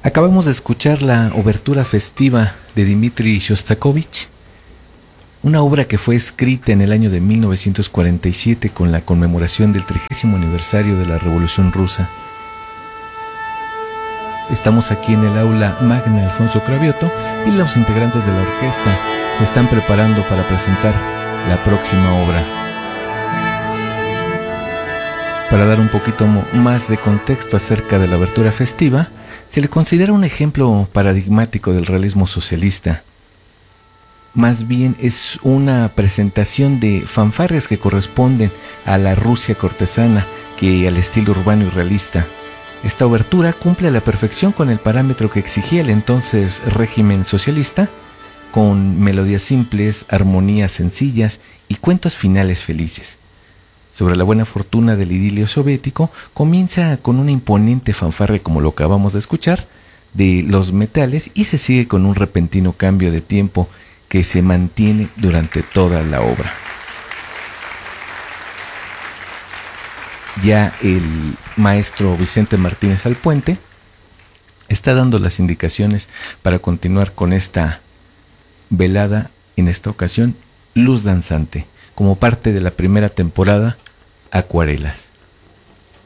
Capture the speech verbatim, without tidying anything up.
Acabamos de escuchar la obertura festiva de Dmitri Shostakovich, una obra que fue escrita en el año de mil novecientos cuarenta y siete con la conmemoración del trigésimo aniversario de la Revolución Rusa. Estamos aquí en el aula magna Alfonso Cravioto y los integrantes de la orquesta se están preparando para presentar la próxima obra. Para dar un poquito más de contexto acerca de la abertura festiva, se le considera un ejemplo paradigmático del realismo socialista. Más bien es una presentación de fanfarrias que corresponden a la Rusia cortesana que al estilo urbano y realista. Esta obertura cumple a la perfección con el parámetro que exigía el entonces régimen socialista, con melodías simples, armonías sencillas y cuentos finales felices. Sobre la buena fortuna del idilio soviético, comienza con una imponente fanfarria como lo acabamos de escuchar, de los metales, y se sigue con un repentino cambio de tiempo que se mantiene durante toda la obra. Ya el maestro Vicente Martínez Alpuente está dando las indicaciones para continuar con esta velada, en esta ocasión Luz Danzante, como parte de la primera temporada Acuarelas.